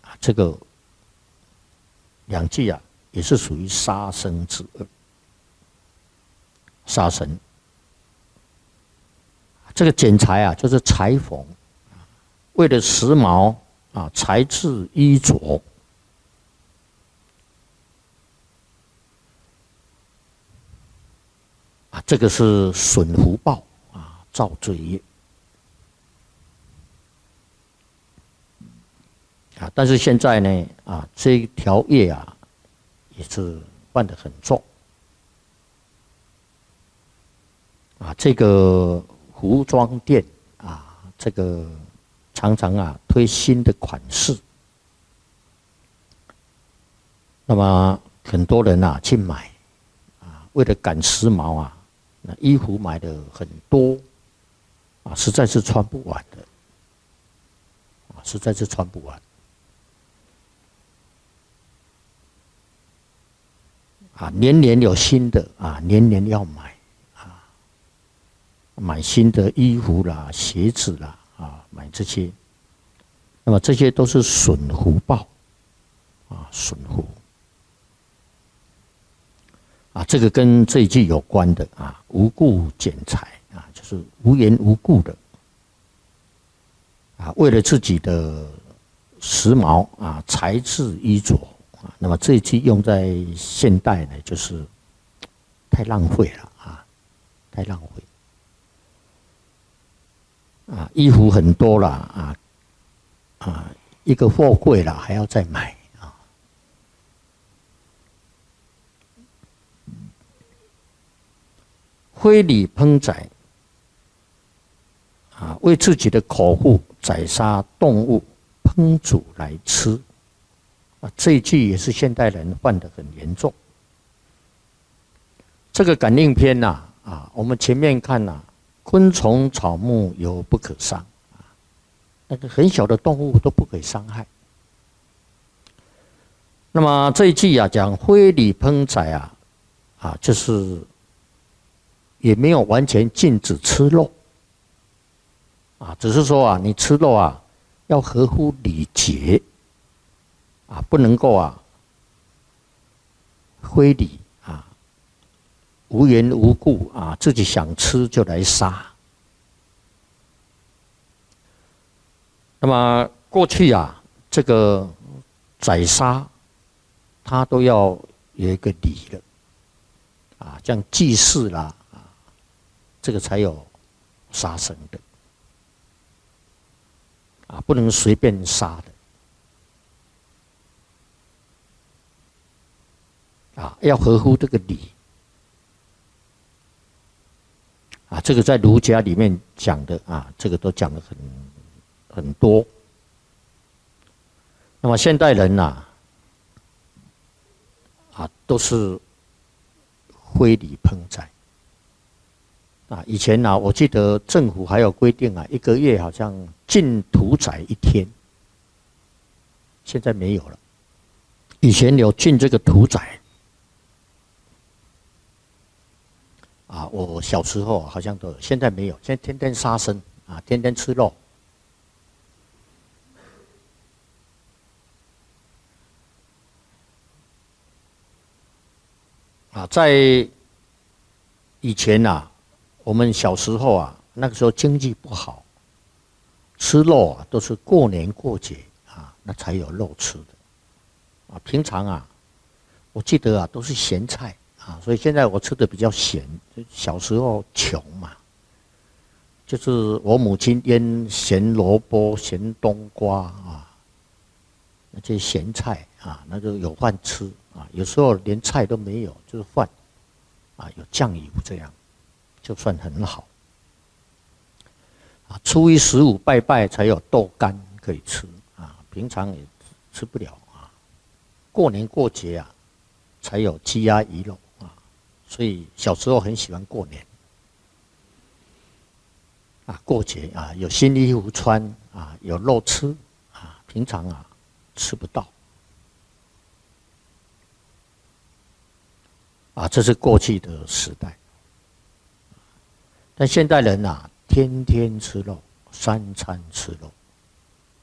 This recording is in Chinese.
这个两句啊，也是属于杀生之恶。杀生，这个剪裁啊，就是裁缝，为了时髦啊，裁制衣着。啊，这个是损福报啊，造罪业。啊，但是现在呢，啊，这一条业啊，也是犯得很重。啊，这个服装店啊，这个常常啊推新的款式，那么很多人啊去买，啊，为了赶时髦啊，那衣服买的很多，啊，实在是穿不完的，啊，实在是穿不完。啊，年年有新的啊，年年要买啊，买新的衣服啦、鞋子啦啊，买这些，那么这些都是损福报啊，损福啊，这个跟这一句有关的啊，无故剪裁啊，就是无缘无故的啊，为了自己的时髦啊，裁制衣着。那么这一句用在现代呢，就是太浪费了啊，太浪费啊！衣服很多了啊，一个货柜了还要再买啊！非礼烹宰啊，为自己的口腹宰杀动物烹煮来吃。这一句也是现代人犯得很严重。这个感应篇呐，啊，我们前面看呐，昆虫草木有不可伤，啊，那个很小的动物都不可以伤害。那么这一句啊，讲非礼烹宰啊，就是也没有完全禁止吃肉，啊，只是说啊，你吃肉啊，要合乎礼节。啊，不能够啊，非礼啊，无缘无故啊，自己想吃就来杀。那么过去啊，这个宰杀，它都要有一个礼的，啊，像祭祀啦，啊，这个才有杀生的，啊，不能随便杀的。啊，要合乎这个礼啊，这个在儒家里面讲的啊，这个都讲得很多。那么现代人呐，啊，都是非礼烹宰啊。以前呐，我记得政府还有规定啊，一个月好像禁屠宰1天，现在没有了。以前有禁这个屠宰。啊，我小时候好像都有，现在没有，现在天天杀生啊，天天吃肉。啊，在以前呐，我们小时候啊，那个时候经济不好，吃肉啊都是过年过节啊，那才有肉吃的。啊，平常啊，我记得啊都是咸菜。啊，所以现在我吃的比较咸。小时候穷嘛，就是我母亲腌咸萝卜、咸冬瓜啊，那些咸菜啊，那就有饭吃啊。有时候连菜都没有，就是饭啊，有酱油这样，就算很好。啊，初一十五拜拜才有豆干可以吃啊，平常也吃不了啊。过年过节啊，才有鸡鸭鱼肉。所以小时候很喜欢过年，啊，过节啊，有新衣服穿啊，有肉吃啊，平常啊吃不到，啊，这是过去的时代。但现代人啊，天天吃肉，3餐吃肉，